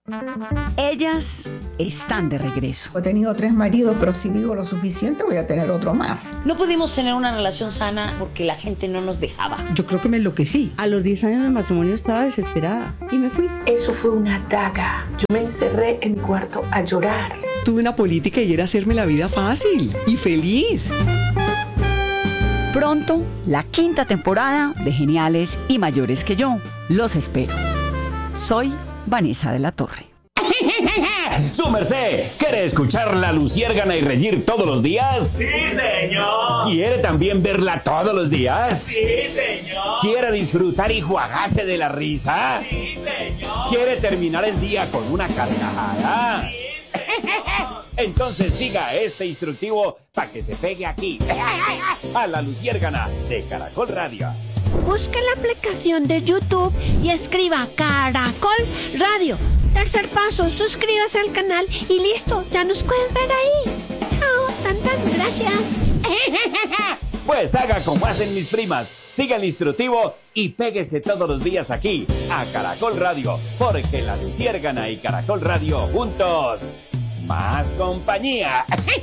Ellas están de regreso. He tenido 3 maridos, pero si vivo lo suficiente voy a tener otro más. No pudimos tener una relación sana porque la gente no nos dejaba. Yo creo que me enloquecí. A los 10 años de matrimonio estaba desesperada y me fui. Eso fue una daga. Yo me encerré en mi cuarto a llorar. Tuve una política y era hacerme la vida fácil y feliz. Pronto, la 5ª temporada de Geniales y Mayores que Yo. Los espero. Soy Vanessa de la Torre. ¡Su merced! ¿Quiere escuchar La Luciérgana y reír todos los días? ¡Sí, señor! ¿Quiere también verla todos los días? ¡Sí, señor! ¿Quiere disfrutar y jugarse de la risa? ¡Sí, señor! ¿Quiere terminar el día con una carcajada? ¡Sí, señor! Entonces siga este instructivo para que se pegue aquí, a La Luciérgana de Caracol Radio. Busque la aplicación de YouTube y escriba Caracol Radio. Tercer paso, suscríbase al canal y listo, ya nos puedes ver ahí. Chao, gracias. Pues haga como hacen mis primas, siga el instructivo y péguese todos los días aquí, a Caracol Radio, porque La Luciérgana y Caracol Radio juntos, más compañía.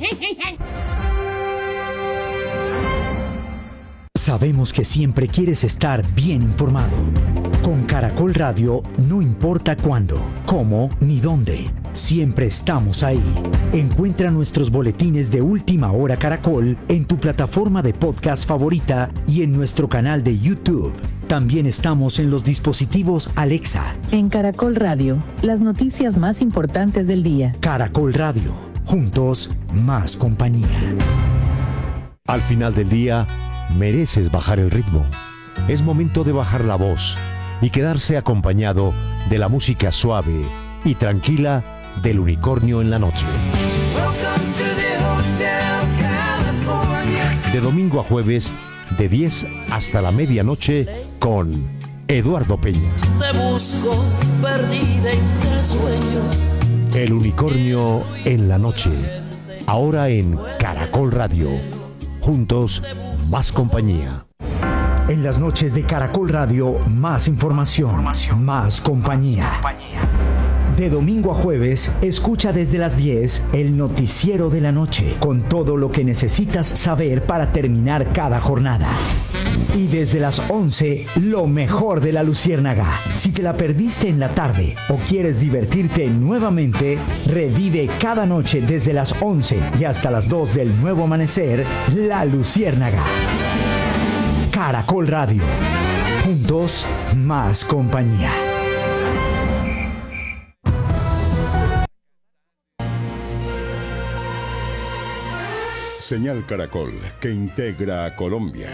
Sabemos que siempre quieres estar bien informado. Con Caracol Radio no importa cuándo, cómo ni dónde. Siempre estamos ahí. Encuentra nuestros boletines de Última Hora Caracol en tu plataforma de podcast favorita y en nuestro canal de YouTube. También estamos en los dispositivos Alexa. En Caracol Radio, las noticias más importantes del día. Caracol Radio. Juntos, más compañía. Al final del día, mereces bajar el ritmo. Es momento de bajar la voz y quedarse acompañado de la música suave y tranquila del Unicornio en la noche. De domingo a jueves, de 10 hasta la medianoche, con Eduardo Peña. Te busco perdida entre sueños. El Unicornio en la noche. Ahora en Caracol Radio. Juntos, más compañía. En las noches de Caracol Radio, más información, más compañía. De domingo a jueves, escucha desde las 10 el noticiero de la noche, con todo lo que necesitas saber para terminar cada jornada. Y desde las 11, lo mejor de La Luciérnaga. Si te la perdiste en la tarde o quieres divertirte nuevamente, revive cada noche desde las 11 y hasta las 2 del nuevo amanecer, La Luciérnaga. Caracol Radio. Juntos, más compañía. Señal Caracol, que integra a Colombia.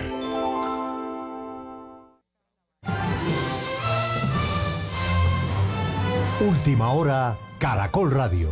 Última hora, Caracol Radio.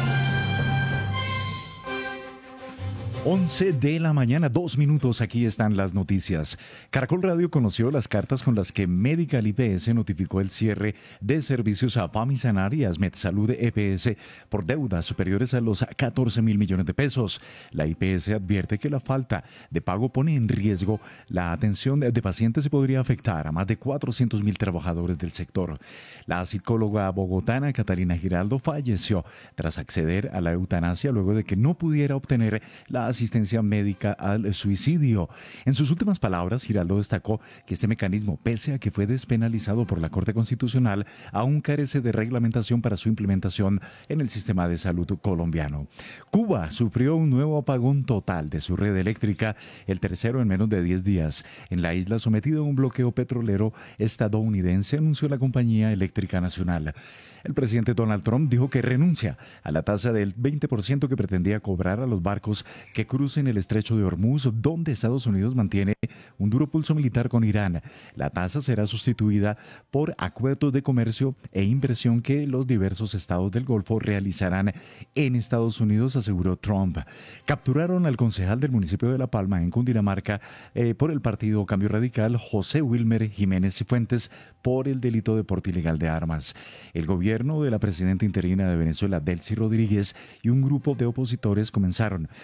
11 de la mañana, 2 minutos, aquí están las noticias. Caracol Radio conoció las cartas con las que Medical IPS notificó el cierre de servicios a Famisanar y Asmed Salud EPS por deudas superiores a los 14.000 millones de pesos. La IPS advierte que la falta de pago pone en riesgo la atención de pacientes y podría afectar a más de 400.000 trabajadores del sector. La psicóloga bogotana Catalina Giraldo falleció tras acceder a la eutanasia luego de que no pudiera obtener la asistencia médica al suicidio. En sus últimas palabras, Giraldo destacó que este mecanismo, pese a que fue despenalizado por la Corte Constitucional, aún carece de reglamentación para su implementación en el sistema de salud colombiano. Cuba sufrió un nuevo apagón total de su red eléctrica, el tercero en menos de 10 días. En la isla, sometida a un bloqueo petrolero estadounidense, anunció la Compañía Eléctrica Nacional. El presidente Donald Trump dijo que renuncia a la tasa del 20% que pretendía cobrar a los barcos que crucen el estrecho de Hormuz, donde Estados Unidos mantiene un duro pulso militar con Irán. La tasa será sustituida por acuerdos de comercio e inversión que los diversos estados del Golfo realizarán en Estados Unidos, aseguró Trump. Capturaron al concejal del municipio de La Palma, en Cundinamarca, por el partido Cambio Radical, José Wilmer Jiménez Cifuentes, por el delito de porte ilegal de armas. El gobierno de la presidenta interina de Venezuela, Delcy Rodríguez, y un grupo de opositores comenzaron un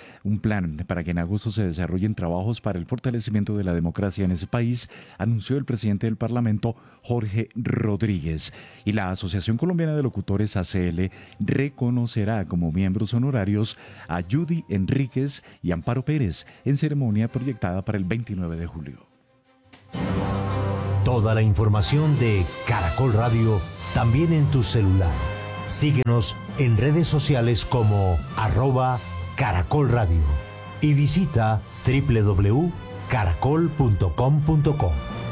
plan para que en agosto se desarrollen trabajos para el fortalecimiento de la democracia en ese país, anunció el presidente del Parlamento, Jorge Rodríguez. Y la Asociación Colombiana de Locutores, ACL, reconocerá como miembros honorarios a Judy Enríquez y Amparo Pérez en ceremonia proyectada para el 29 de julio. Toda la información de Caracol Radio también en tu celular. Síguenos en redes sociales como @Caracol Radio y visita www.caracol.com.co.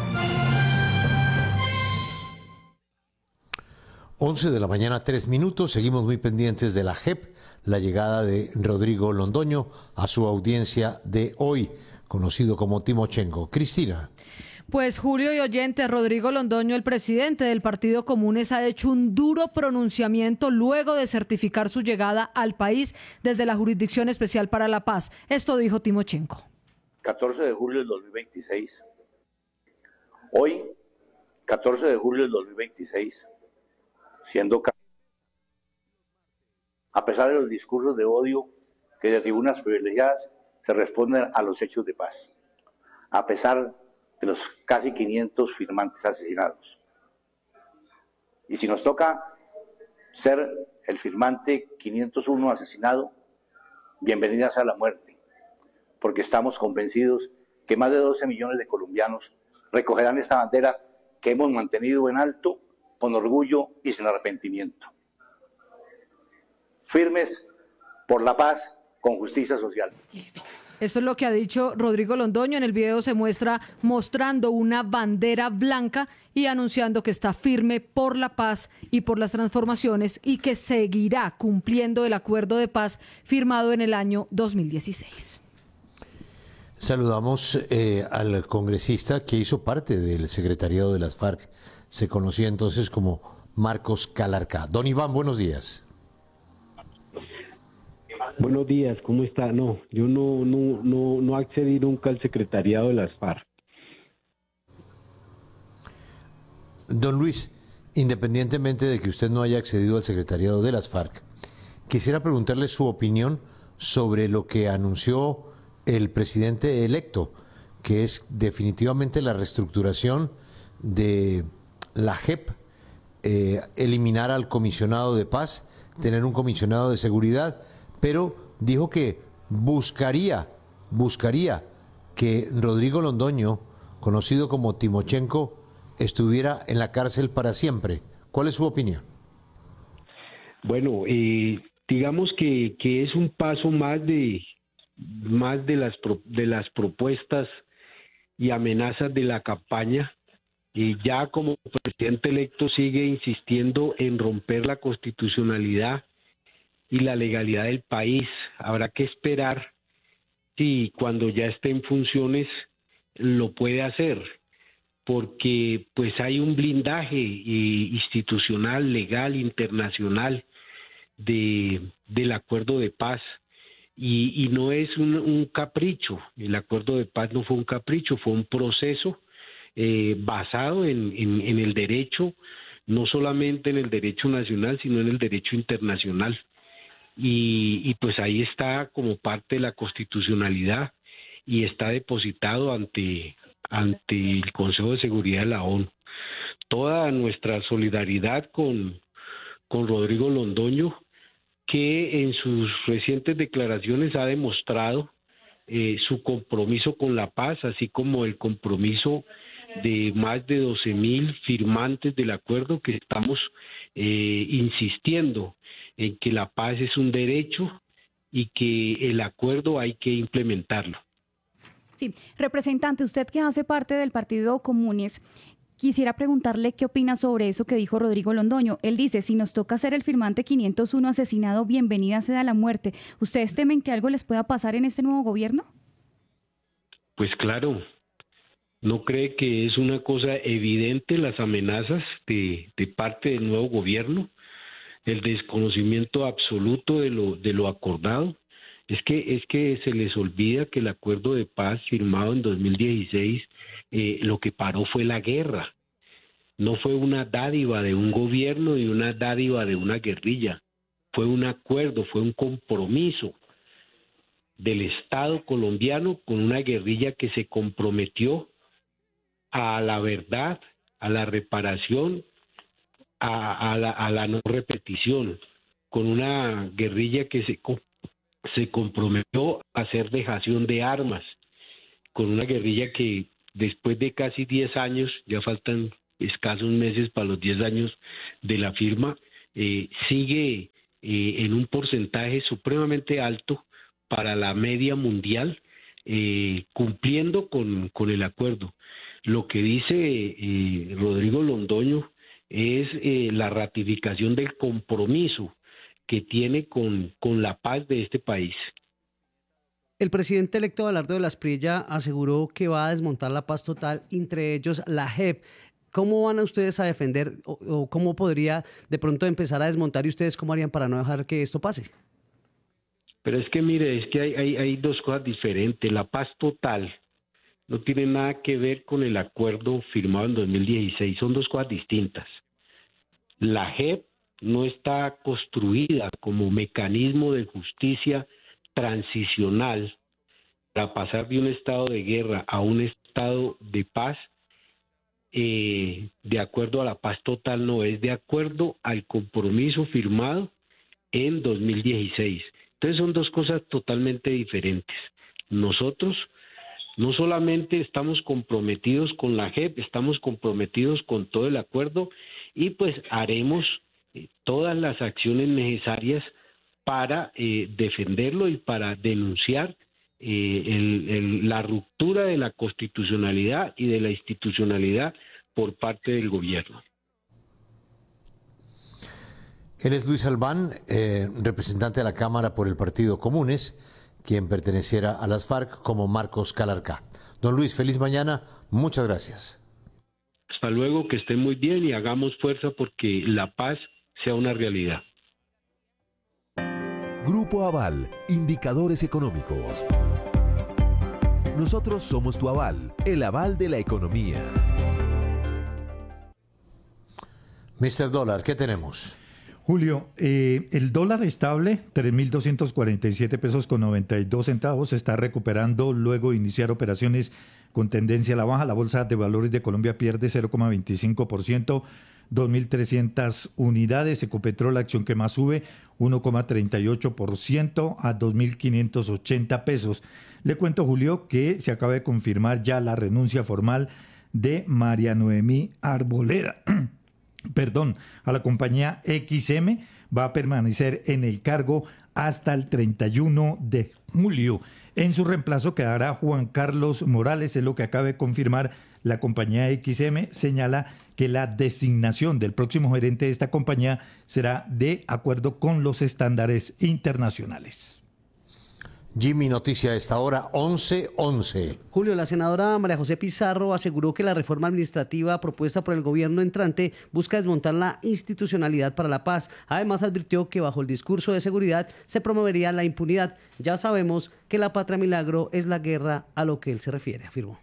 11 de la mañana, 3 minutos. Seguimos muy pendientes de la JEP, la llegada de Rodrigo Londoño a su audiencia de hoy, conocido como Timochenko. Cristina. Pues Julio y oyentes, Rodrigo Londoño, el presidente del Partido Comunes, ha hecho un duro pronunciamiento luego de certificar su llegada al país desde la Jurisdicción Especial para la Paz. Esto dijo Timochenko. 14 de julio del 2026. Hoy, 14 de julio del 2026, siendo a pesar de los discursos de odio que de tribunas privilegiadas se responden a los hechos de paz, a pesar de los casi 500 firmantes asesinados. Y si nos toca ser el firmante 501 asesinado, bienvenida sea la muerte, porque estamos convencidos que más de 12 millones de colombianos recogerán esta bandera que hemos mantenido en alto con orgullo y sin arrepentimiento. Firmes por la paz con justicia social. Listo. Esto es lo que ha dicho Rodrigo Londoño. En el video se muestra mostrando una bandera blanca y anunciando que está firme por la paz y por las transformaciones y que seguirá cumpliendo el acuerdo de paz firmado en el año 2016. Saludamos al congresista que hizo parte del secretariado de las FARC. Se conocía entonces como Marcos Calarcá. Don Iván, buenos días. Buenos días, ¿cómo está? No, yo no accedí nunca al secretariado de las FARC. Don Luis, independientemente de que usted no haya accedido al secretariado de las FARC, quisiera preguntarle su opinión sobre lo que anunció el presidente electo, que es definitivamente la reestructuración de la JEP, eliminar al comisionado de paz, tener un comisionado de seguridad, pero dijo que buscaría que Rodrigo Londoño, conocido como Timochenko, estuviera en la cárcel para siempre. ¿Cuál es su opinión? Bueno, digamos que es un paso más de las propuestas y amenazas de la campaña. Y ya como presidente electo sigue insistiendo en romper la constitucionalidad y la legalidad del país. Habrá que esperar si cuando ya esté en funciones lo puede hacer, porque pues hay un blindaje institucional, legal, internacional del acuerdo de paz y no es un capricho. El acuerdo de paz no fue un capricho, fue un proceso basado en el derecho, no solamente en el derecho nacional, sino en el derecho internacional. Y pues ahí está como parte de la constitucionalidad y está depositado ante el Consejo de Seguridad de la ONU. Toda nuestra solidaridad con Rodrigo Londoño, que en sus recientes declaraciones ha demostrado su compromiso con la paz, así como el compromiso de más de 12,000 firmantes del acuerdo, que estamos insistiendo en que la paz es un derecho y que el acuerdo hay que implementarlo. Sí, representante, usted que hace parte del Partido Comunes, quisiera preguntarle qué opina sobre eso que dijo Rodrigo Londoño. Él dice, si nos toca ser el firmante 501 asesinado, bienvenida sea la muerte. ¿Ustedes temen que algo les pueda pasar en este nuevo gobierno? Pues claro, ¿no cree que es una cosa evidente las amenazas de parte del nuevo gobierno? El desconocimiento absoluto de lo acordado. Es que se les olvida que el acuerdo de paz firmado en 2016 lo que paró fue la guerra. No fue una dádiva de un gobierno y una dádiva de una guerrilla. Fue un acuerdo, fue un compromiso del Estado colombiano con una guerrilla que se comprometió a la verdad, a la reparación, a la no repetición, con una guerrilla que se comprometió a hacer dejación de armas, con una guerrilla que después de casi 10 años, ya faltan escasos meses para los 10 años de la firma, sigue en un porcentaje supremamente alto para la media mundial, cumpliendo con el acuerdo. Lo que dice Rodrigo Londoño es la ratificación del compromiso que tiene con la paz de este país. El presidente electo Abelardo de la Espriella aseguró que va a desmontar la paz total, entre ellos la JEP. ¿Cómo van a ustedes a defender o cómo podría de pronto empezar a desmontar y ustedes cómo harían para no dejar que esto pase? Pero es que mire, es que hay dos cosas diferentes. La paz total no tiene nada que ver con el acuerdo firmado en 2016, son dos cosas distintas. La JEP no está construida como mecanismo de justicia transicional para pasar de un estado de guerra a un estado de paz, de acuerdo a la paz total, no, es de acuerdo al compromiso firmado en 2016. Entonces son dos cosas totalmente diferentes. Nosotros no solamente estamos comprometidos con la JEP, estamos comprometidos con todo el acuerdo y pues haremos todas las acciones necesarias para defenderlo y para denunciar la ruptura de la constitucionalidad y de la institucionalidad por parte del gobierno. Él es Luis Albán, representante de la Cámara por el Partido Comunes, quien perteneciera a las FARC como Marcos Calarcá. Don Luis, feliz mañana, muchas gracias. Hasta luego, que estén muy bien y hagamos fuerza porque la paz sea una realidad. Grupo Aval, indicadores económicos. Nosotros somos tu aval, el aval de la economía. Mr. Dólar, ¿qué tenemos? Julio, el dólar estable, 3.247 pesos con 92 centavos, se está recuperando luego de iniciar operaciones con tendencia a la baja. La Bolsa de Valores de Colombia pierde 0,25%, 2.300 unidades. Ecopetrol, la acción que más sube, 1,38% a 2.580 pesos. Le cuento, Julio, que se acaba de confirmar ya la renuncia formal de María Noemí Arboleda. A la compañía XM, va a permanecer en el cargo hasta el 31 de julio. En su reemplazo quedará Juan Carlos Morales, es lo que acaba de confirmar la compañía XM. Señala que la designación del próximo gerente de esta compañía será de acuerdo con los estándares internacionales. Jimmy, noticia a esta hora, 11:11. Julio, la senadora María José Pizarro aseguró que la reforma administrativa propuesta por el gobierno entrante busca desmontar la institucionalidad para la paz. Además, advirtió que bajo el discurso de seguridad se promovería la impunidad. Ya sabemos que la patria milagro es la guerra a lo que él se refiere, afirmó.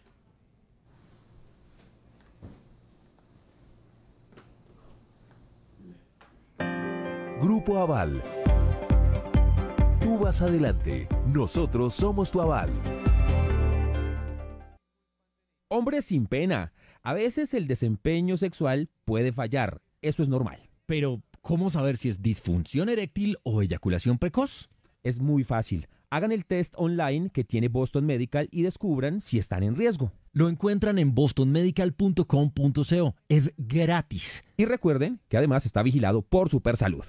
Grupo Aval. Tú vas adelante, nosotros somos tu aval. Hombres sin pena. A veces el desempeño sexual puede fallar. Eso es normal. Pero, ¿cómo saber si es disfunción eréctil o eyaculación precoz? Es muy fácil. Hagan el test online que tiene Boston Medical y descubran si están en riesgo. Lo encuentran en bostonmedical.com.co. Es gratis. Y recuerden que además está vigilado por Supersalud.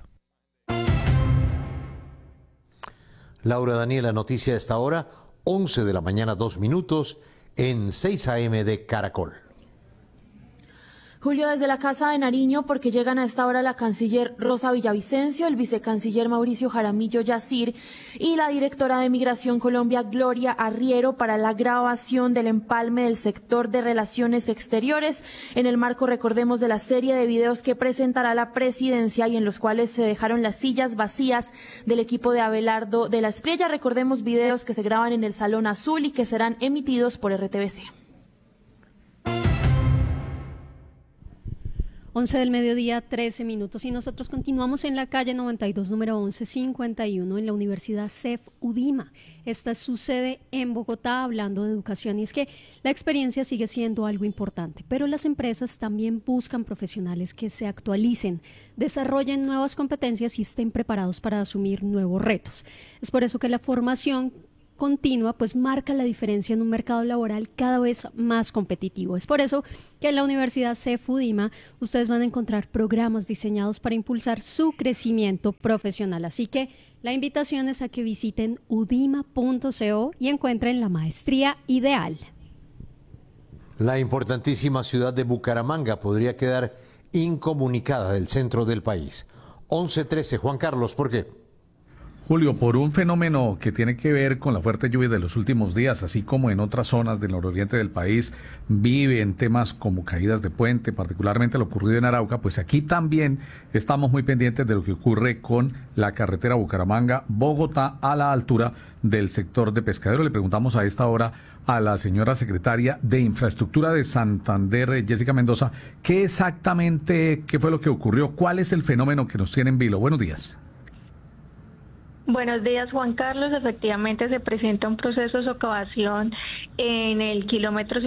Laura Daniela, noticia a esta hora, 11 de la mañana, 2 minutos, en 6 AM de Caracol. Julio, desde la Casa de Nariño, porque llegan a esta hora la canciller Rosa Villavicencio, el vicecanciller Mauricio Jaramillo Yacir y la directora de Migración Colombia, Gloria Arriero, para la grabación del empalme del sector de Relaciones Exteriores, en el marco, recordemos, de la serie de videos que presentará la presidencia y en los cuales se dejaron las sillas vacías del equipo de Abelardo de la Espriella. Recordemos, videos que se graban en el Salón Azul y que serán emitidos por RTBC. 11 del mediodía, 13 minutos, y nosotros continuamos en la calle 92, número 1151, en la Universidad CEF UDIMA. Esta es su sede en Bogotá, hablando de educación, y es que la experiencia sigue siendo algo importante, pero las empresas también buscan profesionales que se actualicen, desarrollen nuevas competencias y estén preparados para asumir nuevos retos. Es por eso que la formación continua pues marca la diferencia en un mercado laboral cada vez más competitivo. Es por eso que en la Universidad CEF UDIMA ustedes van a encontrar programas diseñados para impulsar su crecimiento profesional. Así que la invitación es a que visiten udima.co y encuentren la maestría ideal. La importantísima ciudad de Bucaramanga podría quedar incomunicada del centro del país. 11:13, Juan Carlos, ¿por qué? Julio, por un fenómeno que tiene que ver con la fuerte lluvia de los últimos días, así como en otras zonas del nororiente del país viven temas como caídas de puente, particularmente lo ocurrido en Arauca, pues aquí también estamos muy pendientes de lo que ocurre con la carretera Bucaramanga-Bogotá a la altura del sector de Pescadero. Le preguntamos a esta hora a la señora secretaria de Infraestructura de Santander, Jessica Mendoza, qué fue lo que ocurrió, cuál es el fenómeno que nos tiene en vilo. Buenos días. Buenos días, Juan Carlos. Efectivamente se presenta un proceso de socavación en el kilómetro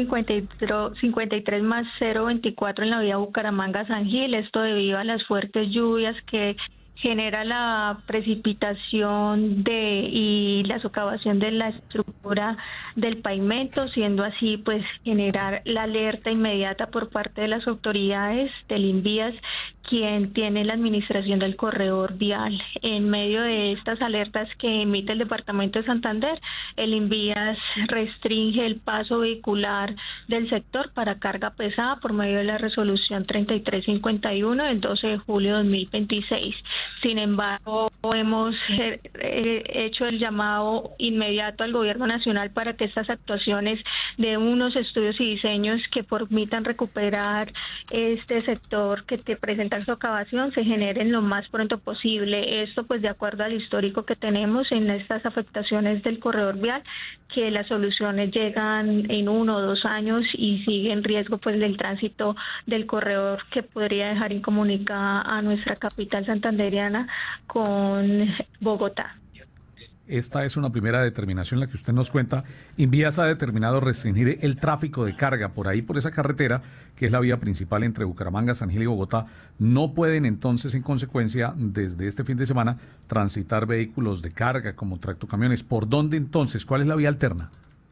53 más 024 en la vía Bucaramanga-San Gil. Esto debido a las fuertes lluvias que genera la precipitación y la socavación de la estructura del pavimento, siendo así pues generar la alerta inmediata por parte de las autoridades del INVÍAS, quien tiene la administración del corredor vial. En medio de estas alertas que emite el Departamento de Santander, el INVÍAS restringe el paso vehicular del sector para carga pesada por medio de la resolución 3351 del 12 de julio de 2026. Sin embargo, hemos hecho el llamado inmediato al Gobierno Nacional para que estas actuaciones de unos estudios y diseños que permitan recuperar este sector que te presenta socavación se generen lo más pronto posible. Esto pues de acuerdo al histórico que tenemos en estas afectaciones del corredor vial, que las soluciones llegan en 1 o 2 años y sigue en riesgo pues del tránsito del corredor, que podría dejar incomunicada a nuestra capital santandereana con Bogotá. Esta es una primera determinación, la que usted nos cuenta. INVÍAS ha determinado restringir el tráfico de carga por ahí, por esa carretera, que es la vía principal entre Bucaramanga, San Gil y Bogotá. No pueden entonces, en consecuencia, desde este fin de semana, transitar vehículos de carga como tractocamiones. ¿Por dónde entonces? ¿Cuál es la vía alterna?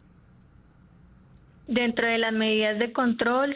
Dentro de las medidas de control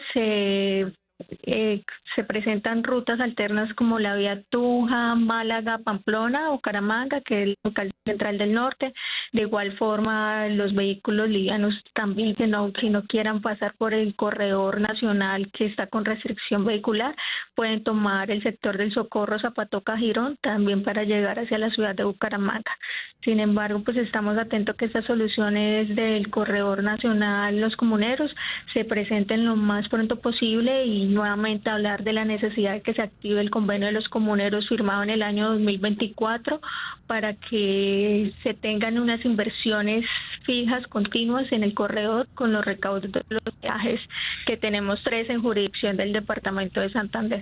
se presentan rutas alternas como la vía Tunja, Málaga, Pamplona o Bucaramanga, que es el local central del norte. De igual forma, los vehículos livianos también que no quieran pasar por el corredor nacional que está con restricción vehicular, pueden tomar el sector del Socorro, Zapatoca, Girón, también para llegar hacia la ciudad de Bucaramanga. Sin embargo, pues estamos atentos que estas soluciones del corredor nacional, los comuneros, se presenten lo más pronto posible, y nuevamente hablar de la necesidad de que se active el convenio de los comuneros firmado en el año 2024 para que se tengan unas inversiones fijas, continuas en el corredor con los recaudos de los peajes, que tenemos 3 en jurisdicción del Departamento de Santander.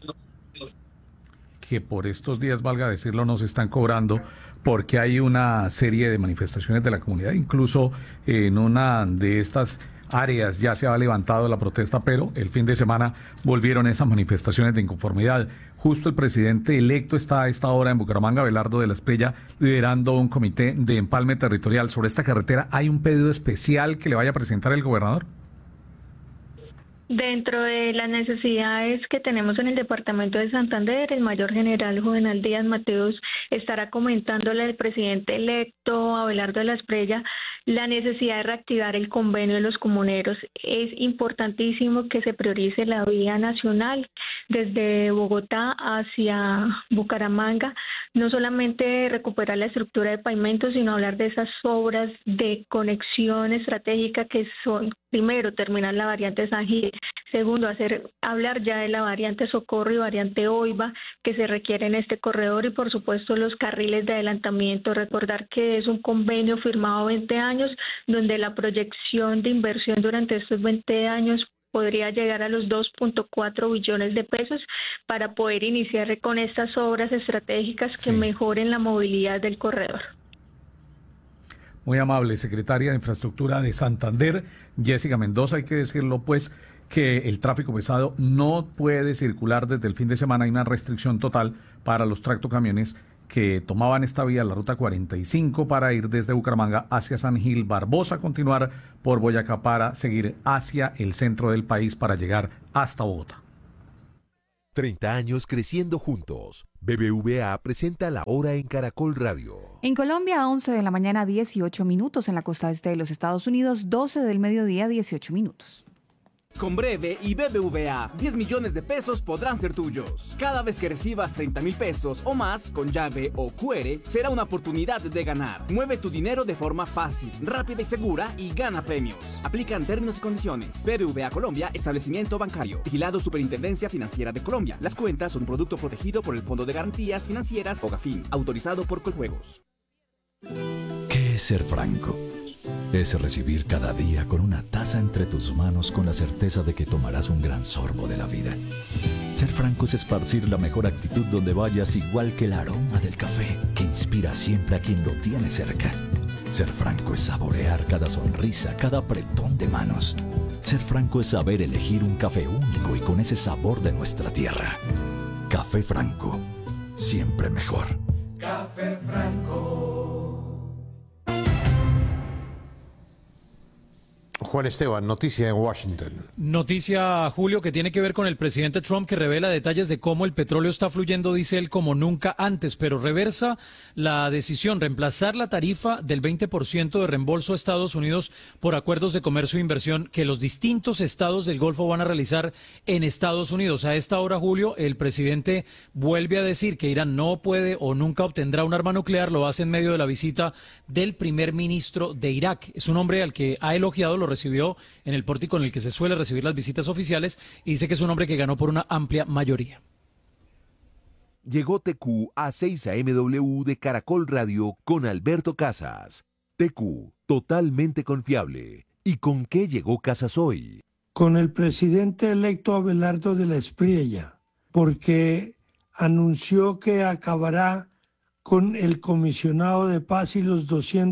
Que por estos días, valga decirlo, nos están cobrando porque hay una serie de manifestaciones de la comunidad, incluso en una de estas áreas ya se ha levantado la protesta, pero el fin de semana volvieron esas manifestaciones de inconformidad. Justo el presidente electo está a esta hora en Bucaramanga, Abelardo de la Espriella, liderando un comité de empalme territorial sobre esta carretera. ¿Hay un pedido especial que le vaya a presentar el gobernador? Dentro de las necesidades que tenemos en el Departamento de Santander, el mayor general Juvenal Díaz Mateos estará comentándole al presidente electo, Abelardo de la Espriella, la necesidad de reactivar el convenio de los comuneros. Es importantísimo que se priorice la vía nacional desde Bogotá hacia Bucaramanga, no solamente recuperar la estructura de pavimento, sino hablar de esas obras de conexión estratégica que son, primero, terminar la variante San Gil, segundo, hablar ya de la variante Socorro y variante Oiva que se requiere en este corredor, y por supuesto los carriles de adelantamiento. Recordar que es un convenio firmado 20 años, donde la proyección de inversión durante estos 20 años podría llegar a los 2.4 billones de pesos para poder iniciar con estas obras estratégicas que mejoren la movilidad del corredor. Muy amable, secretaria de Infraestructura de Santander, Jessica Mendoza. Hay que decirlo pues que el tráfico pesado no puede circular desde el fin de semana. Hay una restricción total para los tractocamiones que tomaban esta vía, la ruta 45, para ir desde Bucaramanga hacia San Gil, Barbosa, continuar por Boyacá para seguir hacia el centro del país para llegar hasta Bogotá. 30 años creciendo juntos. BBVA presenta La Hora en Caracol Radio. En Colombia, 11 de la mañana, 18 minutos. En la costa este de los Estados Unidos, 12 del mediodía, 18 minutos. Con Breve y BBVA, 10 millones de pesos podrán ser tuyos. Cada vez que recibas 30,000 pesos o más, con llave o QR, será una oportunidad de ganar. Mueve tu dinero de forma fácil, rápida y segura y gana premios. Aplican términos y condiciones. BBVA Colombia, establecimiento bancario. Vigilado Superintendencia Financiera de Colombia. Las cuentas son un producto protegido por el Fondo de Garantías Financieras Fogafín, autorizado por Coljuegos. ¿Qué es ser franco? Es recibir cada día con una taza entre tus manos con la certeza de que tomarás un gran sorbo de la vida. Ser franco es esparcir la mejor actitud donde vayas, igual que el aroma del café que inspira siempre a quien lo tiene cerca. Ser franco es saborear cada sonrisa, cada apretón de manos. Ser franco es saber elegir un café único y con ese sabor de nuestra tierra. Café Franco, siempre mejor. Café Franco. Juan Esteban, noticia en Washington. Noticia, Julio, que tiene que ver con el presidente Trump, que revela detalles de cómo el petróleo está fluyendo, dice él, como nunca antes, pero reversa la decisión, reemplazar la tarifa del 20% de reembolso a Estados Unidos por acuerdos de comercio e inversión que los distintos estados del Golfo van a realizar en Estados Unidos. A esta hora, Julio, el presidente vuelve a decir que Irán no puede o nunca obtendrá un arma nuclear. Lo hace en medio de la visita del primer ministro de Irak. Es un hombre al que ha elogiado, lo recibió en el pórtico en el que se suele recibir las visitas oficiales y dice que es un hombre que ganó por una amplia mayoría. Llegó TQ a 6 AMW de Caracol Radio con Alberto Casas. TQ, totalmente confiable. ¿Y con qué llegó Casas hoy? Con el presidente electo Abelardo de la Espriella, porque anunció que acabará con el comisionado de paz y los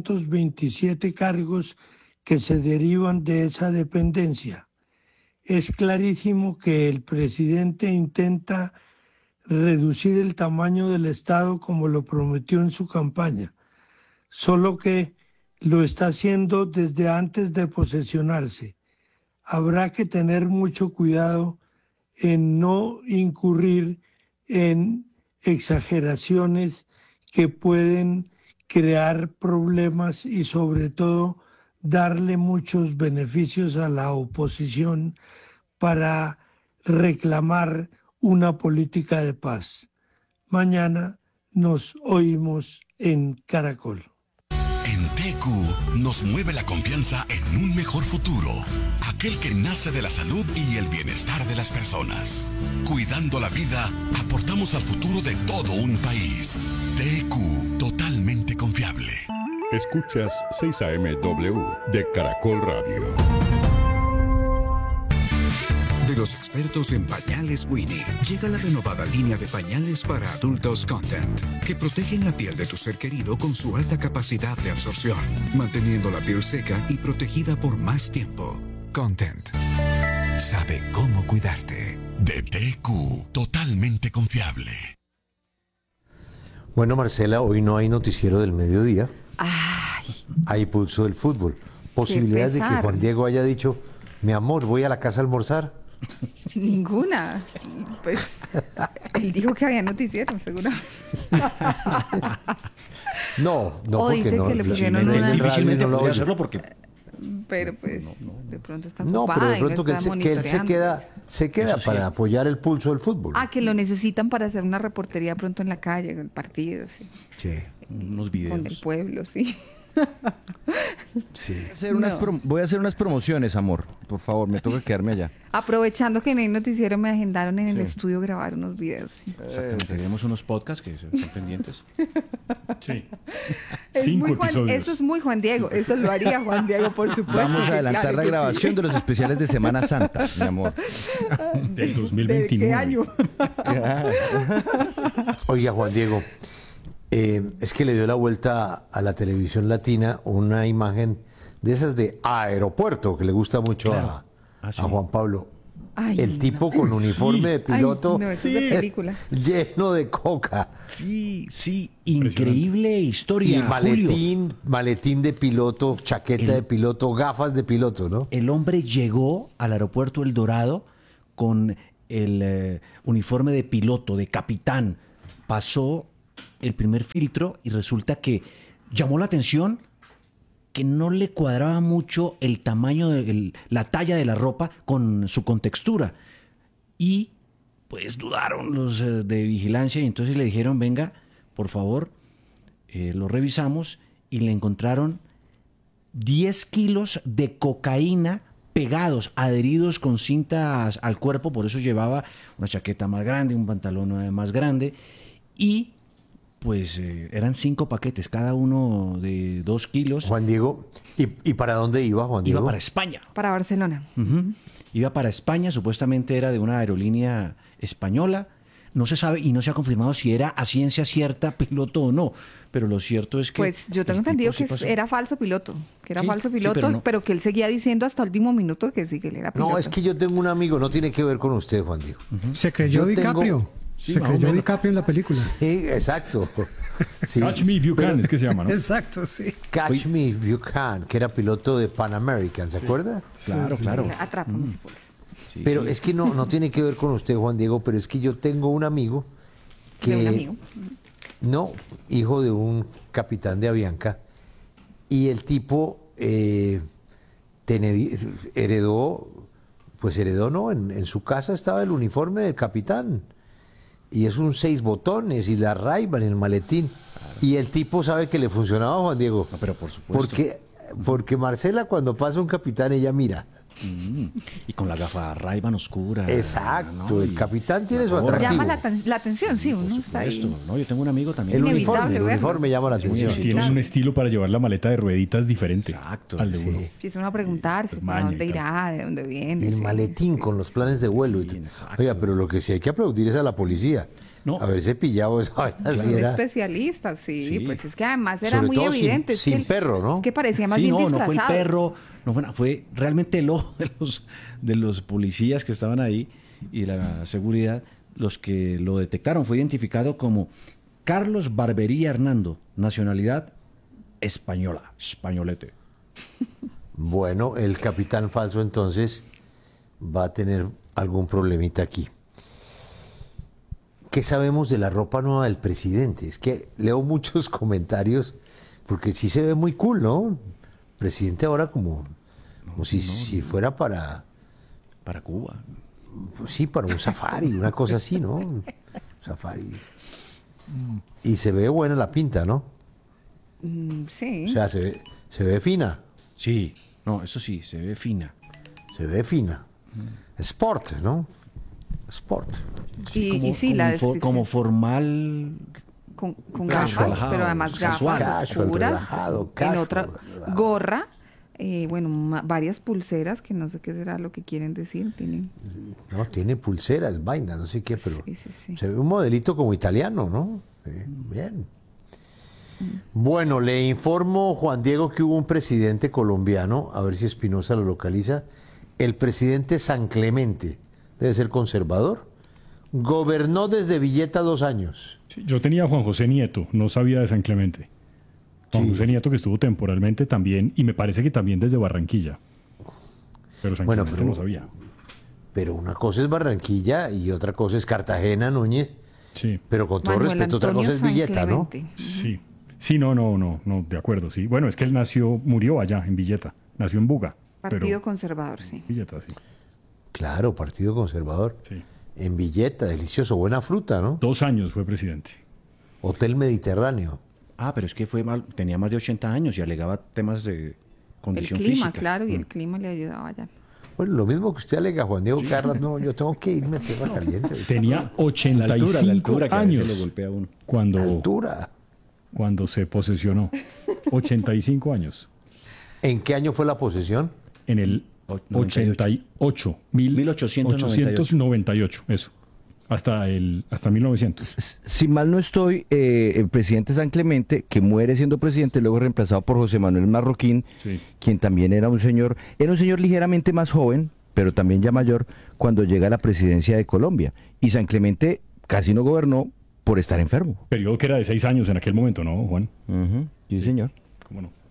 227 cargos que se derivan de esa dependencia. Es clarísimo que el presidente intenta reducir el tamaño del Estado como lo prometió en su campaña, solo que lo está haciendo desde antes de posesionarse. Habrá que tener mucho cuidado en no incurrir en exageraciones que pueden crear problemas y sobre todo darle muchos beneficios a la oposición para reclamar una política de paz. Mañana nos oímos en Caracol. En TQ nos mueve la confianza en un mejor futuro, aquel que nace de la salud y el bienestar de las personas. Cuidando la vida, aportamos al futuro de todo un país. TQ, totalmente confiable. Escuchas 6 AMW de Caracol Radio. De los expertos en pañales Winnie, llega la renovada línea de pañales para adultos Content, que protegen la piel de tu ser querido con su alta capacidad de absorción, manteniendo la piel seca y protegida por más tiempo. Content sabe cómo cuidarte. De TQ, totalmente confiable. Bueno, Marcela, hoy no hay noticiero del mediodía. Hay pulso del fútbol. Posibilidades de que Juan Diego haya dicho, mi amor, voy a la casa a almorzar. Ninguna. Pues él dijo que había noticiero, seguro. No, porque dice no. Que le pusieron una... Difícilmente podría hacerlo porque... Pero pues de pronto está No, ocupada. pero de pronto que él se queda para apoyar el pulso del fútbol. Que lo necesitan para hacer una reportería pronto en la calle, en el partido, sí. Sí. Unos videos. Con el pueblo, sí. Sí. Voy a hacer unas promociones, amor. Por favor, me toca quedarme allá. Aprovechando que en el noticiero me agendaron en el estudio grabar unos videos. Sí. Exactamente. Tenemos unos podcasts que están pendientes. Sí. 5 episodios. Eso es muy Juan Diego. Eso lo haría Juan Diego, por supuesto. Vamos a adelantar la grabación de los especiales de Semana Santa, mi amor. Del 2029. ¿De qué año? Oiga, Juan Diego, es que le dio la vuelta a la televisión latina una imagen de esas de aeropuerto, que le gusta mucho a Juan Pablo. Ay, el tipo con uniforme de piloto. Ay, no, eso es de película. Lleno de coca. Sí, increíble historia. Y maletín de piloto, chaqueta de piloto, gafas de piloto, ¿no? El hombre llegó al aeropuerto El Dorado con el uniforme de piloto, de capitán. Pasó el primer filtro y resulta que llamó la atención que no le cuadraba mucho el tamaño, la talla de la ropa con su contextura. Y pues dudaron los de vigilancia y entonces le dijeron, venga, por favor, lo revisamos y le encontraron 10 kilos de cocaína pegados, adheridos con cintas al cuerpo, por eso llevaba una chaqueta más grande, un pantalón más grande y pues eran 5 paquetes, cada uno de 2 kilos. Juan Diego, ¿y para dónde iba, Juan Diego? Iba para España. Para Barcelona. Iba para España, supuestamente era de una aerolínea española. No se sabe y no se ha confirmado si era a ciencia cierta piloto o no. Pero lo cierto es que... Pues yo tengo entendido que era falso piloto. Que era falso piloto, pero que él seguía diciendo hasta el último minuto que sí, que él era piloto. No, es que yo tengo un amigo, no tiene que ver con usted, Juan Diego. Se creyó DiCaprio. Se creyó DiCaprio en la película. Sí, exacto. Sí. Catch Me If You Can, es que se llama, ¿no? Exacto, sí. Catch Me If You Can, que era piloto de Pan American, ¿se acuerda? Claro, claro. Atrápame si puedes. Pero es que no tiene que ver con usted, Juan Diego, pero es que yo tengo un amigo que... ¿De un amigo? No, hijo de un capitán de Avianca, y el tipo heredó, ¿no? En su casa estaba el uniforme del capitán, y es un 6 botones, y la Ray-Ban en el maletín, y el tipo sabe que le funcionaba, Juan Diego. No, pero por supuesto. Porque Marcela, cuando pasa un capitán, ella mira. Y con la gafa Ray-Ban oscura. Exacto, ¿no? El capitán tiene su atractivo. Llama la atención, sí, uno está ahí. No, yo tengo un amigo también. El uniforme llama la atención. Tienes un estilo para llevar la maleta de rueditas diferente. Exacto. Al de uno. Empieza uno a preguntarse ¿para dónde irá? ¿De dónde viene? El maletín con los planes de vuelo. Oiga, pero lo que sí hay que aplaudir es a la policía. Haberse pillado esa vaina. Son especialistas, sí, pues es que además era muy evidente. Sin perro, ¿no? Es que parecía más bien disfrazado. No fue el perro, fue realmente el ojo de los policías que estaban ahí y la seguridad, los que lo detectaron. Fue identificado como Carlos Barbería Hernando, nacionalidad española, españolete. Bueno, el capitán falso entonces va a tener algún problemita aquí. ¿Qué sabemos de la ropa nueva del presidente? Es que leo muchos comentarios, porque sí se ve muy cool, ¿no? Presidente ahora como si fuera para Cuba. Pues sí, para un safari, una cosa así, ¿no? Safari. Y se ve buena la pinta, ¿no? Sí. O sea, se ve fina. Sí, no, eso sí, se ve fina. Se ve fina. Sport, ¿no? Sport. Y sí, la descripción. Como formal. Con gafas, pero además gafas oscuras. Relajado, en otra gorra. Varias pulseras, que no sé qué será lo que quieren decir. Tiene pulseras, vainas, no sé qué, pero sí. Se ve un modelito como italiano, ¿no? Bien. Bueno, le informo, Juan Diego, que hubo un presidente colombiano, a ver si Espinosa lo localiza, el presidente San Clemente, debe ser conservador, gobernó desde Villeta 2 años. Sí, yo tenía a Juan José Nieto, no sabía de San Clemente. Juan José Nieto, que estuvo temporalmente también, y me parece que también desde Barranquilla. Pero San Clemente no sabía. Pero una cosa es Barranquilla y otra cosa es Cartagena, Núñez. Sí. Pero con todo respeto, otra cosa es Villeta, ¿no? Sí. Sí, no, de acuerdo, sí. Bueno, es que él murió allá, en Villeta. Nació en Buga. Partido conservador, sí. Villeta, sí. Claro, Partido Conservador. Sí. En Villeta, delicioso, buena fruta, ¿no? 2 años fue presidente. Hotel Mediterráneo. pero es que tenía más de 80 años y alegaba temas de condición física. El clima, física. Claro, y el clima le ayudaba ya. Bueno, lo mismo que usted alega, Juan Diego Carras, no, yo tengo que irme a tierra caliente. Tenía 85 años le golpea a uno. Cuando se posesionó. 85 años. ¿En qué año fue la posesión? En el 1898, eso. Hasta 1900. Si mal no estoy, el presidente San Clemente, que muere siendo presidente, luego reemplazado por José Manuel Marroquín, quien también era un señor ligeramente más joven, pero también ya mayor, cuando llega a la presidencia de Colombia. Y San Clemente casi no gobernó por estar enfermo. Periodo que era de 6 años en aquel momento, ¿no, Juan? Sí, señor. ¿Cómo no?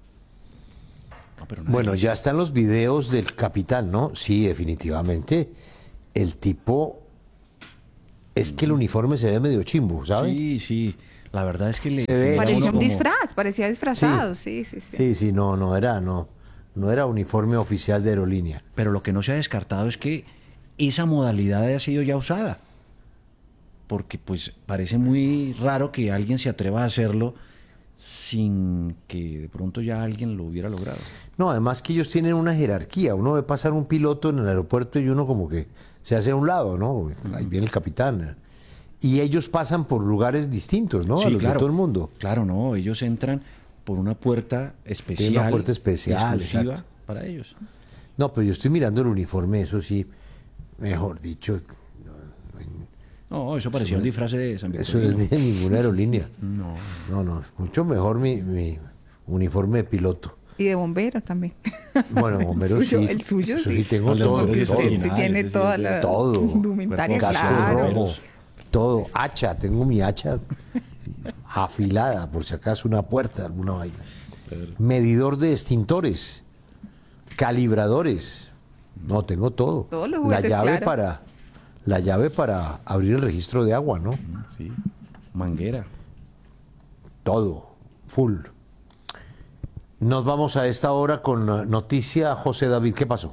Bueno, ya están los videos del capitán, ¿no? Sí, definitivamente. El tipo... Es que el uniforme se ve medio chimbo, ¿sabes? Sí. La verdad es que parecía un disfraz, parecía disfrazado, sí. Sí, no era uniforme oficial de aerolínea. Pero lo que no se ha descartado es que esa modalidad ha sido ya usada. Porque pues parece muy raro que alguien se atreva a hacerlo sin que de pronto ya alguien lo hubiera logrado. No, además que ellos tienen una jerarquía. Uno ve pasar un piloto en el aeropuerto y uno como que se hace a un lado, ¿no? Ahí viene el capitán. Y ellos pasan por lugares distintos, ¿no? Sí, a los claro, de todo el mundo. Claro, no, ellos entran por una puerta especial. Tiene una puerta especial, exclusiva exacto. Para ellos. No, pero yo estoy mirando el uniforme, eso sí, mejor dicho. No, eso parecía un disfraz de San Victorino. Eso es de ninguna aerolínea. No, mucho mejor mi uniforme de piloto. Y de bombero también. Bueno, bombero sí. El suyo eso sí tengo todo. Sí tiene toda la indumentaria, casco rojo, todo. Hacha, tengo mi hacha afilada, por si acaso una puerta, alguna vaina. Medidor de extintores, calibradores. No, tengo todo. Todos los juguetes, la llave para abrir el registro de agua, ¿no? Sí. Manguera. Todo, full. Nos vamos a esta hora con noticia. José David, ¿qué pasó?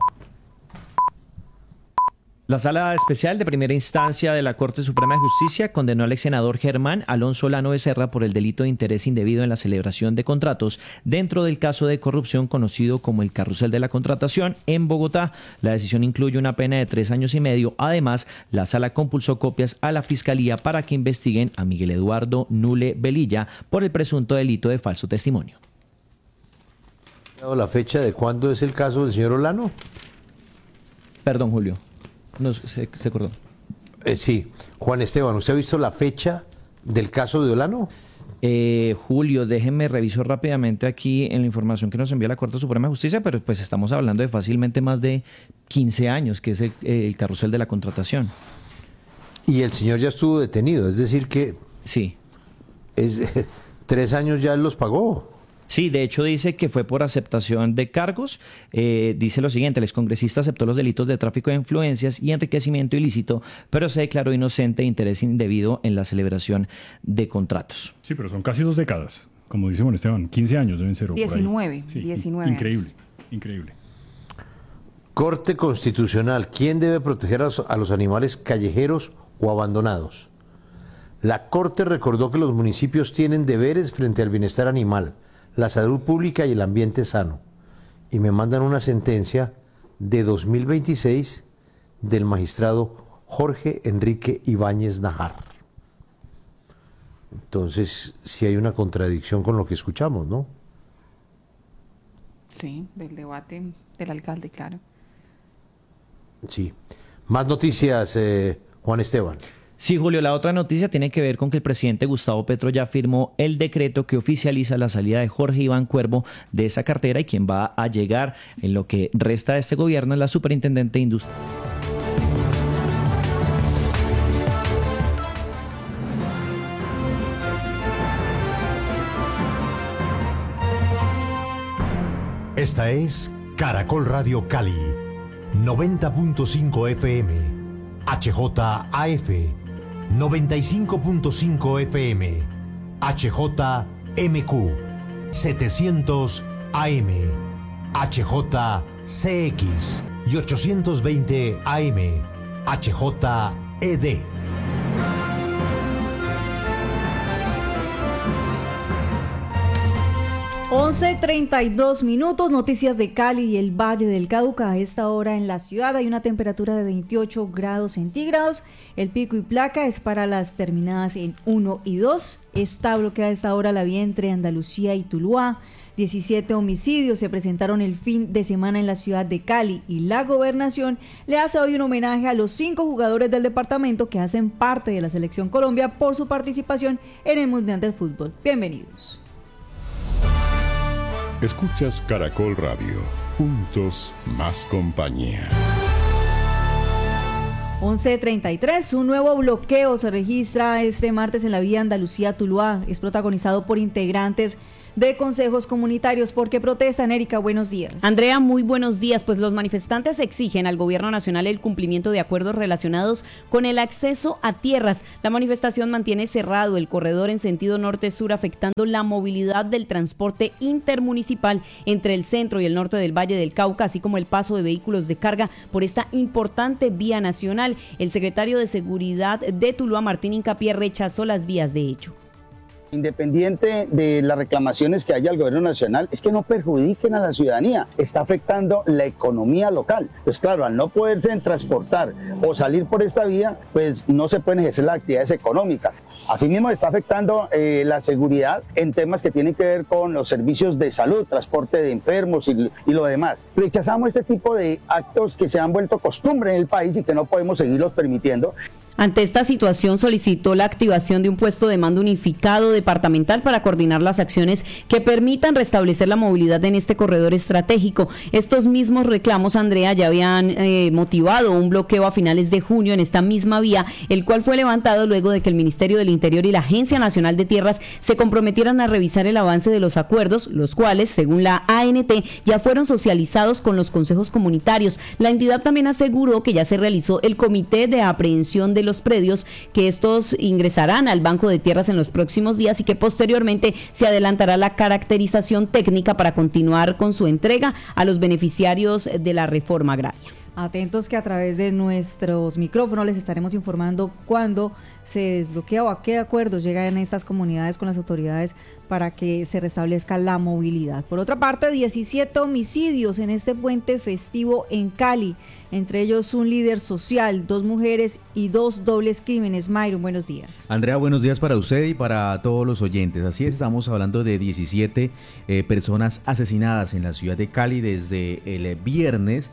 La Sala Especial de Primera Instancia de la Corte Suprema de Justicia condenó al ex senador Germán Alonso Lano Becerra por el delito de interés indebido en la celebración de contratos dentro del caso de corrupción conocido como el Carrusel de la Contratación en Bogotá. La decisión incluye una pena de 3 años y medio. Además, la Sala compulsó copias a la Fiscalía para que investiguen a Miguel Eduardo Nule Velilla por el presunto delito de falso testimonio. ¿La fecha de cuándo es el caso del señor Olano? Perdón, Julio. No, se acordó. Sí. Juan Esteban, ¿usted ha visto la fecha del caso de Olano? Julio, déjeme reviso rápidamente aquí en la información que nos envía la Corte Suprema de Justicia, pero pues estamos hablando de fácilmente más de 15 años, que es el carrusel de la contratación. Y el señor ya estuvo detenido, es decir que... Sí. 3 años ya él los pagó. Sí, de hecho dice que fue por aceptación de cargos. Dice lo siguiente: el excongresista aceptó los delitos de tráfico de influencias y enriquecimiento ilícito, pero se declaró inocente de interés indebido en la celebración de contratos. Sí, pero son casi 2 décadas, como dice Juan Esteban, 15 años deben ser. 19, sí, 19 increíble, años. Increíble. Corte Constitucional, ¿quién debe proteger a los animales callejeros o abandonados? La Corte recordó que los municipios tienen deberes frente al bienestar animal, la salud pública y el ambiente sano. Y me mandan una sentencia de 2026 del magistrado Jorge Enrique Ibáñez Najar. Entonces, sí hay una contradicción con lo que escuchamos, ¿no? Sí, del debate del alcalde, claro. Sí. Más noticias, Juan Esteban. Sí, Julio, la otra noticia tiene que ver con que el presidente Gustavo Petro ya firmó el decreto que oficializa la salida de Jorge Iván Cuervo de esa cartera, y quien va a llegar en lo que resta de este gobierno es la superintendente de Industria. Esta es Caracol Radio Cali, 90.5 FM, HJAF, 95.5 FM, HJMQ, 700 AM, HJCX y 820 AM, HJED. 11:32 minutos, noticias de Cali y el Valle del Cauca. A esta hora en la ciudad hay una temperatura de 28 grados centígrados. El pico y placa es para las terminadas en 1 y 2. Está bloqueada a esta hora la vía entre Andalucía y Tuluá. 17 homicidios se presentaron el fin de semana en la ciudad de Cali y la gobernación le hace hoy un homenaje a los 5 jugadores del departamento que hacen parte de la Selección Colombia por su participación en el Mundial de Fútbol. Bienvenidos. Escuchas Caracol Radio. Juntos, más compañía. 11:33, un nuevo bloqueo se registra este martes en la vía Andalucía-Tuluá. Es protagonizado por integrantes de consejos comunitarios. ¿Por qué protestan? Erika, buenos días. Andrea, muy buenos días. Pues los manifestantes exigen al gobierno nacional el cumplimiento de acuerdos relacionados con el acceso a tierras. La manifestación mantiene cerrado el corredor en sentido norte-sur, afectando la movilidad del transporte intermunicipal entre el centro y el norte del Valle del Cauca, así como el paso de vehículos de carga por esta importante vía nacional. El secretario de Seguridad de Tuluá, Martín Hincapié, rechazó las vías de hecho. Independiente de las reclamaciones que haya al gobierno nacional, es que no perjudiquen a la ciudadanía, está afectando la economía local. Pues claro, al no poderse transportar o salir por esta vía, pues no se pueden ejercer las actividades económicas. Asimismo está afectando la seguridad en temas que tienen que ver con los servicios de salud, transporte de enfermos y lo demás. Rechazamos este tipo de actos que se han vuelto costumbre en el país y que no podemos seguirlos permitiendo. Ante esta situación solicitó la activación de un puesto de mando unificado departamental para coordinar las acciones que permitan restablecer la movilidad en este corredor estratégico. Estos mismos reclamos, Andrea, ya habían motivado un bloqueo a finales de junio en esta misma vía, el cual fue levantado luego de que el Ministerio del Interior y la Agencia Nacional de Tierras se comprometieran a revisar el avance de los acuerdos, los cuales, según la ANT, ya fueron socializados con los consejos comunitarios. La entidad también aseguró que ya se realizó el comité de aprehensión de los predios, que estos ingresarán al Banco de Tierras en los próximos días y que posteriormente se adelantará la caracterización técnica para continuar con su entrega a los beneficiarios de la reforma agraria. Atentos que a través de nuestros micrófonos les estaremos informando cuándo se desbloquea o a qué acuerdos llegan estas comunidades con las autoridades para que se restablezca la movilidad. Por otra parte, 17 homicidios en este puente festivo en Cali, entre ellos un líder social, 2 mujeres y 2 dobles crímenes. Myron, buenos días. Andrea, buenos días para usted y para todos los oyentes. Así es, estamos hablando de 17 personas asesinadas en la ciudad de Cali desde el viernes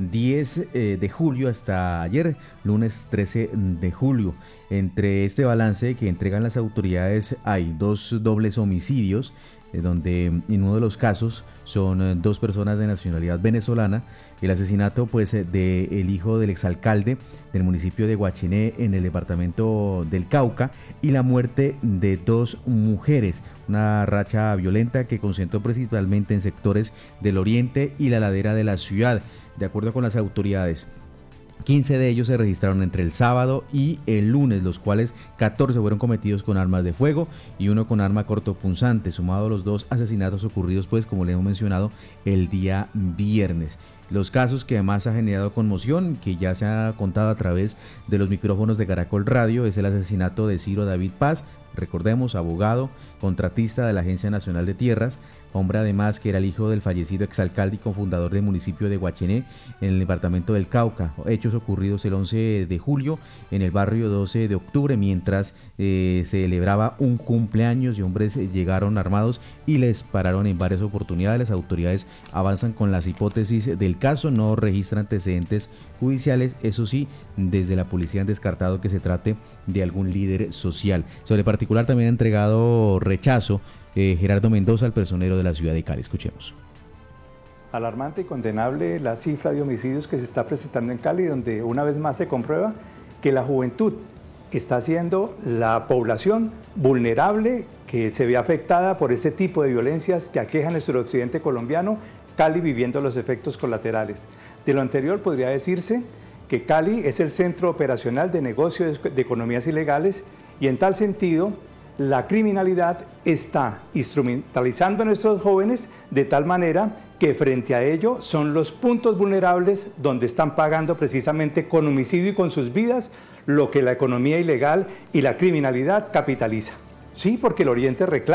10 de julio hasta ayer, lunes 13 de julio. Entre este balance que entregan las autoridades hay 2 dobles homicidios, donde en uno de los casos son 2 personas de nacionalidad venezolana, el asesinato pues del hijo del exalcalde del municipio de Guachiné en el departamento del Cauca y la muerte de 2 mujeres, una racha violenta que concentró principalmente en sectores del oriente y la ladera de la ciudad. De acuerdo con las autoridades, 15 de ellos se registraron entre el sábado y el lunes, los cuales 14 fueron cometidos con armas de fuego y 1 con arma cortopunzante, sumado a los 2 asesinatos ocurridos, pues como le hemos mencionado, el día viernes. Los casos que además ha generado conmoción, que ya se ha contado a través de los micrófonos de Caracol Radio, es el asesinato de Ciro David Paz, recordemos, abogado, contratista de la Agencia Nacional de Tierras, hombre además que era el hijo del fallecido exalcalde y cofundador del municipio de Guachiné en el departamento del Cauca. Hechos ocurridos el 11 de julio en el barrio 12 de octubre mientras se celebraba un cumpleaños y hombres llegaron armados y les pararon en varias oportunidades. Las autoridades avanzan con las hipótesis del caso, no registra antecedentes judiciales, eso sí, desde la policía han descartado que se trate de algún líder social. Sobre el particular también ha entregado rechazo Gerardo Mendoza, el personero de la ciudad de Cali. Escuchemos. Alarmante y condenable la cifra de homicidios que se está presentando en Cali, donde una vez más se comprueba que la juventud está siendo la población vulnerable que se ve afectada por este tipo de violencias que aquejan nuestro occidente colombiano, Cali viviendo los efectos colaterales. De lo anterior podría decirse que Cali es el centro operacional de negocios de economías ilegales y en tal sentido la criminalidad está instrumentalizando a nuestros jóvenes de tal manera que frente a ello son los puntos vulnerables donde están pagando precisamente con homicidio y con sus vidas lo que la economía ilegal y la criminalidad capitaliza. Sí, porque el Oriente reclama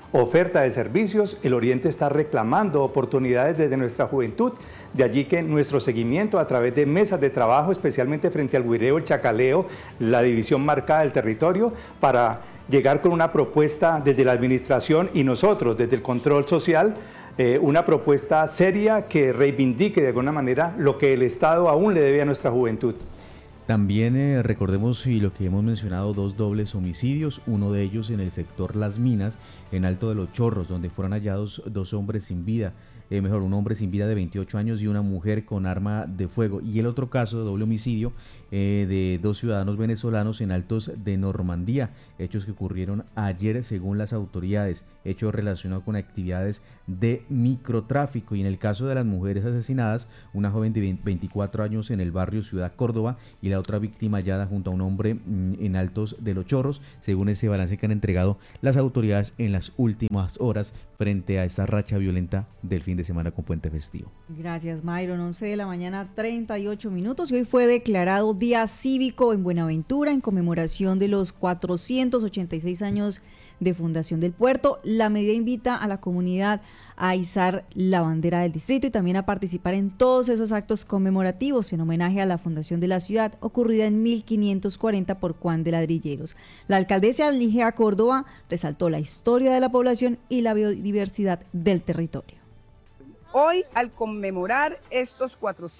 oferta de servicios, el Oriente está reclamando oportunidades desde nuestra juventud, de allí que nuestro seguimiento a través de mesas de trabajo, especialmente frente al guireo, el chacaleo, la división marcada del territorio, para llegar con una propuesta desde la administración y nosotros desde el control social, una propuesta seria que reivindique de alguna manera lo que el Estado aún le debe a nuestra juventud. También recordemos y lo que hemos mencionado, 2 dobles homicidios, uno de ellos en el sector Las Minas, en Alto de los Chorros, donde fueron hallados 2 hombres sin vida, un hombre sin vida de 28 años y una mujer con arma de fuego. Y el otro caso de doble homicidio de 2 ciudadanos venezolanos en Altos de Normandía, hechos que ocurrieron ayer según las autoridades, hechos relacionados con actividades de microtráfico. Y en el caso de las mujeres asesinadas, una joven de 24 años en el barrio Ciudad Córdoba y la otra víctima hallada junto a un hombre en Altos de los Chorros, según ese balance que han entregado las autoridades en las últimas horas frente a esta racha violenta del fin de semana con puente festivo. Gracias, Myron. 11 de la mañana, 38 minutos. Y hoy fue declarado Día Cívico en Buenaventura en conmemoración de los 486 años de fundación del puerto. La medida invita a la comunidad a izar la bandera del distrito y también a participar en todos esos actos conmemorativos en homenaje a la fundación de la ciudad ocurrida en 1540 por Juan de Ladrilleros. La alcaldesa Ligia Córdoba resaltó la historia de la población y la biodiversidad del territorio. Hoy, al conmemorar estos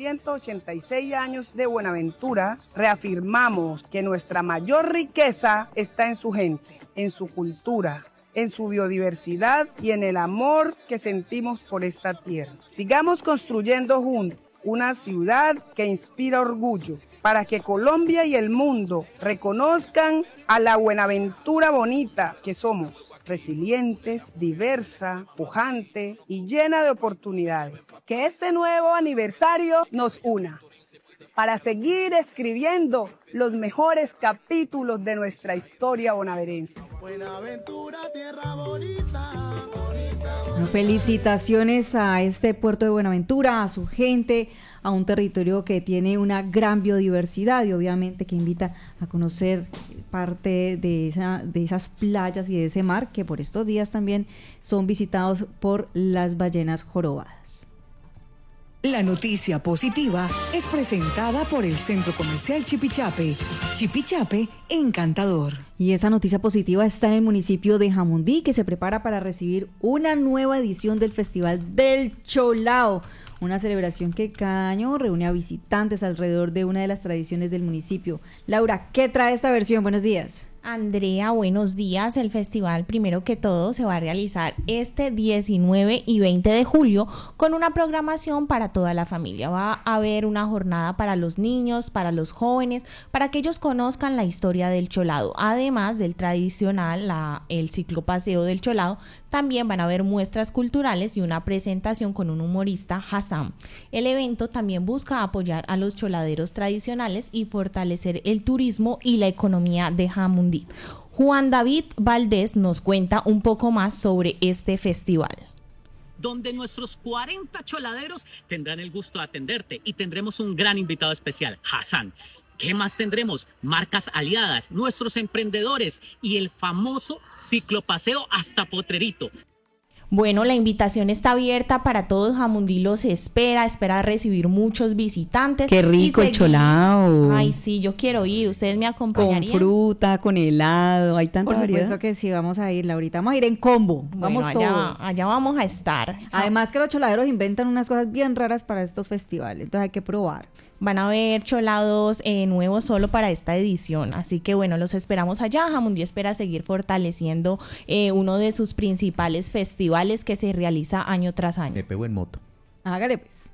486 años de Buenaventura, reafirmamos que nuestra mayor riqueza está en su gente, en su cultura, en su biodiversidad y en el amor que sentimos por esta tierra. Sigamos construyendo juntos una ciudad que inspira orgullo para que Colombia y el mundo reconozcan a la Buenaventura bonita que somos, resilientes, diversa, pujante y llena de oportunidades. Que este nuevo aniversario nos una para seguir escribiendo los mejores capítulos de nuestra historia bonaerense. Buenaventura, tierra bonita, bonita. Bueno, felicitaciones a este puerto de Buenaventura, a su gente, a un territorio que tiene una gran biodiversidad y obviamente que invita a conocer parte de esas playas y de ese mar que por estos días también son visitados por las ballenas jorobadas. La noticia positiva es presentada por el Centro Comercial Chipichape. Chipichape, encantador. Y esa noticia positiva está en el municipio de Jamundí, que se prepara para recibir una nueva edición del Festival del Cholao, una celebración que cada año reúne a visitantes alrededor de una de las tradiciones del municipio. Laura, ¿qué trae esta versión? Buenos días. Andrea, buenos días. El festival, primero que todo, se va a realizar este 19 y 20 de julio con una programación para toda la familia. Va a haber una jornada para los niños, para los jóvenes, para que ellos conozcan la historia del cholado. Además del tradicional, el ciclopaseo del cholado, también van a haber muestras culturales y una presentación con un humorista, Hassan. El evento también busca apoyar a los choladeros tradicionales y fortalecer el turismo y la economía de Jamundí. Juan David Valdés nos cuenta un poco más sobre este festival. Donde nuestros 40 choladeros tendrán el gusto de atenderte y tendremos un gran invitado especial, Hassan. ¿Qué más tendremos? Marcas aliadas, nuestros emprendedores y el famoso ciclopaseo hasta Potrerito. Bueno, la invitación está abierta para todos. Jamundí los espera recibir muchos visitantes. ¡Qué rico el cholao! Ay, sí, yo quiero ir. ¿Ustedes me acompañarían? Con fruta, con helado, hay tanta variedad. Por supuesto que sí, vamos a ir, Laurita. Vamos a ir en combo. Vamos bueno, todos. Allá vamos a estar. Además que los choladeros inventan unas cosas bien raras para estos festivales, entonces hay que probar. Van a haber cholados nuevos solo para esta edición, así que bueno, los esperamos allá. Jamundí espera seguir fortaleciendo uno de sus principales festivales que se realiza año tras año. Me pego en moto. Hágale pues.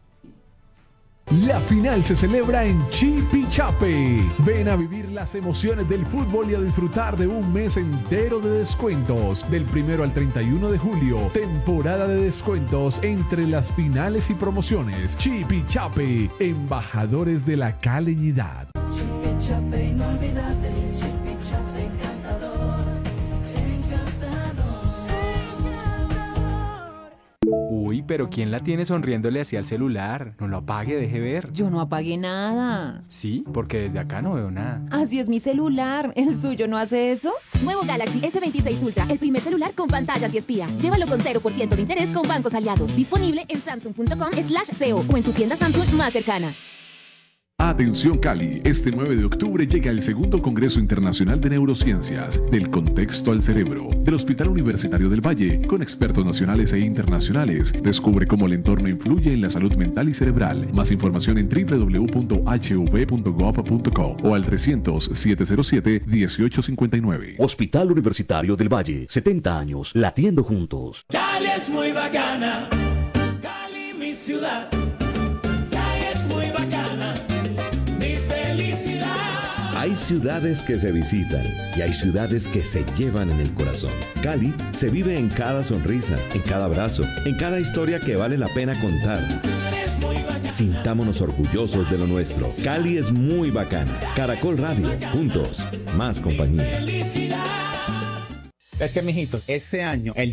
La final se celebra en Chipichape. Ven a vivir las emociones del fútbol y a disfrutar de un mes entero de descuentos. Del 1 al 31 de julio, temporada de descuentos entre las finales y promociones. Chipichape, embajadores de la caleñidad. Chipichape inolvidable, Chipichape encantador, encantador. Uy, Sí, pero ¿quién la tiene sonriéndole hacia el celular? No lo apague, deje ver. Yo no apagué nada. Sí, porque desde acá no veo nada. Así es mi celular. ¿El suyo no hace eso? Nuevo Galaxy S26 Ultra, el primer celular con pantalla antiespía. Llévalo con 0% de interés con bancos aliados. Disponible en samsung.com/co o en tu tienda Samsung más cercana. Atención Cali, este 9 de octubre llega el segundo Congreso Internacional de Neurociencias, del contexto al cerebro, del Hospital Universitario del Valle, con expertos nacionales e internacionales. Descubre cómo el entorno influye en la salud mental y cerebral. Más información en www.huv.gov.co o al 300-707-1859. Hospital Universitario del Valle, 70 años, latiendo juntos. Cali es muy bacana, Cali mi ciudad. Cali es muy bacana, mi felicidad. Hay ciudades que se visitan y hay ciudades que se llevan en el corazón. Cali se vive en cada sonrisa, en cada abrazo, en cada historia que vale la pena contar. Sintámonos orgullosos de lo nuestro. Cali es muy bacana. Caracol Radio, juntos, más compañía. Es que, mijitos, este año el